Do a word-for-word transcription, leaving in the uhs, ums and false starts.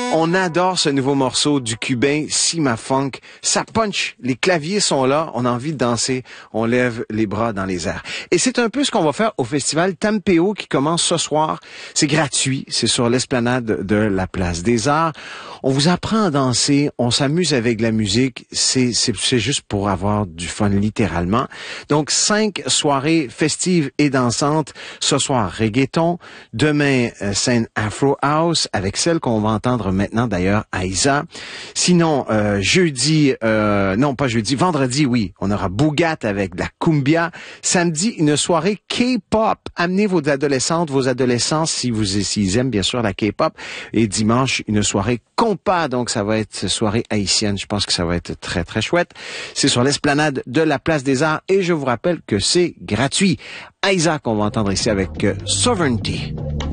On adore ce nouveau morceau du cubain Cima Funk. Ça punch, les claviers sont là, on a envie de danser, on lève les bras dans les airs. Et c'est un peu ce qu'on va faire au festival Tampéo qui commence ce soir. C'est gratuit, c'est sur l'esplanade de la Place des Arts. On vous apprend à danser, on s'amuse avec la musique, c'est, c'est, c'est juste pour avoir du fun littéralement. Donc cinq soirées festives et dansantes. Ce soir, reggaeton. Demain, euh, scène Afro House avec celle qu'on va entendre maintenant d'ailleurs, Aïza. Sinon, euh, jeudi, euh, non pas jeudi, vendredi, oui, on aura Bougat avec de la cumbia. Samedi, une soirée K-pop. Amenez vos adolescentes, vos adolescents si vous s'ils aiment bien sûr la K-pop. Et dimanche, une soirée compas, donc ça va être soirée haïtienne. Je pense que ça va être très très chouette. C'est sur l'esplanade de la Place des Arts et je vous rappelle que c'est gratuit. Aïza qu'on va entendre ici avec euh, Sovereignty.